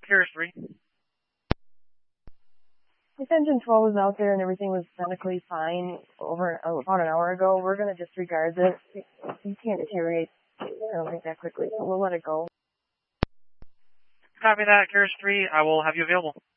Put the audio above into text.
Cirrus 3. If Engine 12 was out there and everything was sonically fine about an hour ago, we're going to disregard this. You can't deteriorate, I don't think, that quickly, so we'll let it go. Copy that, Cirrus 3. I will have you available.